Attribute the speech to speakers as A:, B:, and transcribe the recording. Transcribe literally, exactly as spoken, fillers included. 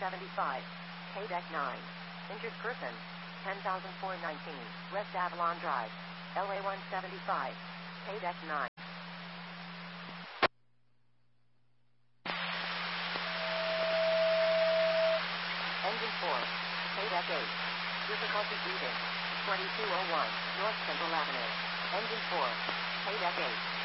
A: seventy-five. K-Deck nine. Injured person. ten thousand four hundred nineteen. West Avalon Drive. L A one seventy-five. K-Deck nine. Engine four. K-Deck eight. Difficulty breathing. twenty-two oh one. North Central Avenue. Engine four. K-Deck eight.